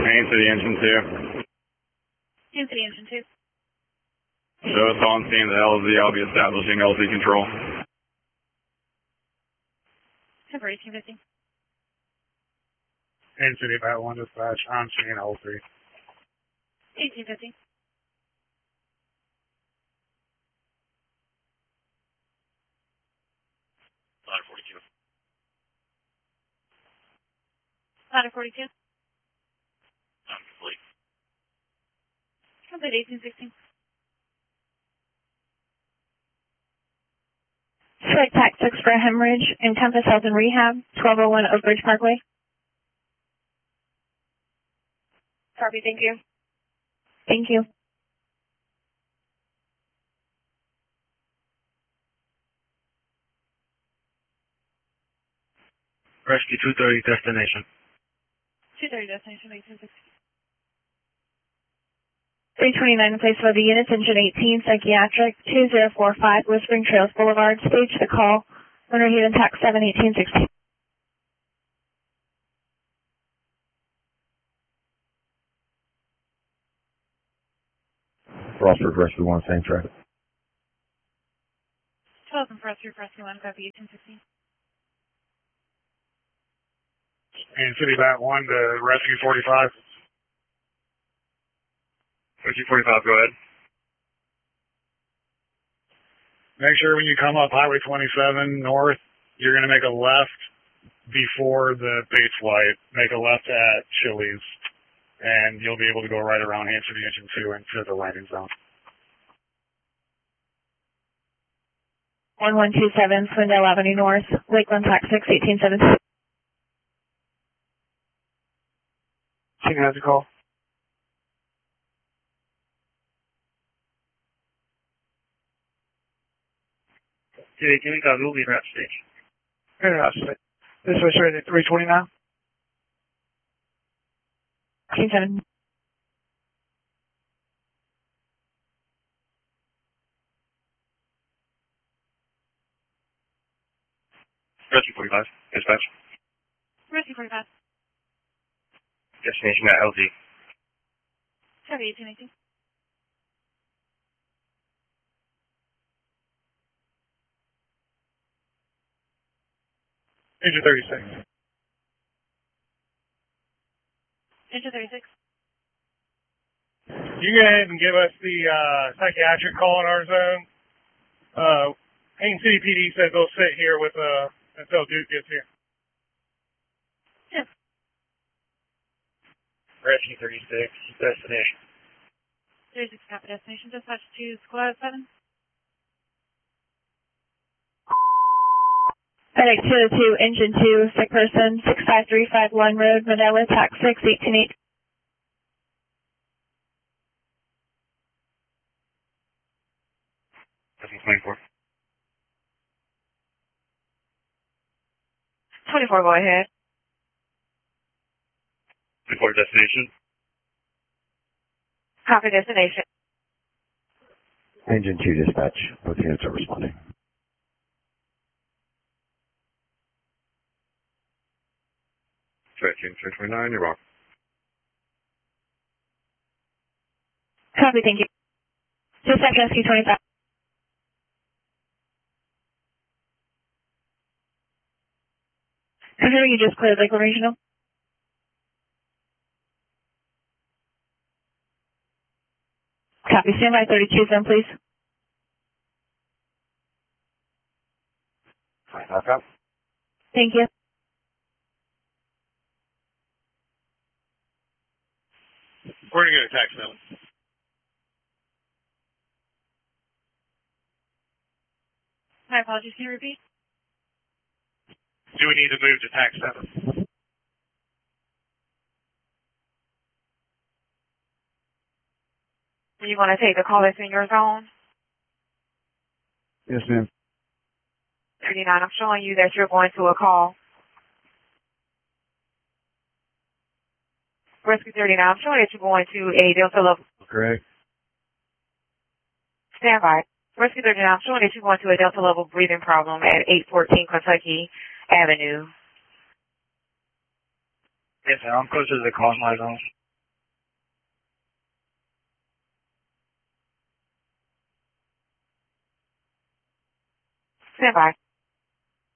Main City Engine 2. Main City Engine 2. Show us on scene the LZ. I'll be establishing LZ control. Temper 1850. Main City Bat 1 dispatch, on scene L3. 1850. Ladder 42. Ladder 42. Complete. Complete 1816. Strike tactics for hemorrhage, Encompass Health and Rehab, 1201 Oak Ridge Parkway. Copy, thank you. Thank you. Rescue 230 destination. 230 destination 1860. 329 in place for the units, engine 18, psychiatric, 2045 Whispering Trails Boulevard, stage the call, Winter Haven tax 7, 1860. Frostburg Rescue 1, same traffic. 12 and Frostburg Rescue 1, copy 1816. Main City Bat 1 to Rescue 45. Rescue 45, go ahead. Make sure when you come up Highway 27 north, you're going to make a left before the Bates light. Make a left at Chili's, and you'll be able to go right around Main City Engine 2 into the landing zone. 1127 Swindell Avenue North, Lakeland tax 6, 1817. King has a call. Okay, can we go? We'll be route stage. Interesting. This was right at 329. 1817. Rescue 45, dispatch. Rescue 45. Destination at LZ. Copy 1818. Engine 36. Engine 36. You go ahead and give us the psychiatric call in our zone. Haines City PD says they'll sit here with until Duke gets here. Yes. Rescue 36, destination. 36, copy destination. Dispatch to Squad 7. FedEx 202, engine 2, sick person, 65351 Road, Manila, tax 6, 188. Rescue 24. 24, go ahead. Report destination. Copy destination. Engine 2 dispatch. Both units are responding. Rescue 329, you're wrong. Copy, thank you. Dispatch Rescue 25. Confirming you just cleared Lakeland Regional. Copy, standby 32 zone, please. 25 out. Thank you. We're going to get a tax now. My apologies, can you repeat? Do we need to move to tax 7? Do you want to take the call that's in your zone? Yes, ma'am. 39, I'm showing you that you're going to a call. Rescue 39, I'm showing that you're going to a Delta level. Correct. Standby. Rescue 39, I'm showing that you're going to a Delta level breathing problem at 814 Kentucky Avenue. Yes, sir. I'm closer to the call in my zone. Stand by.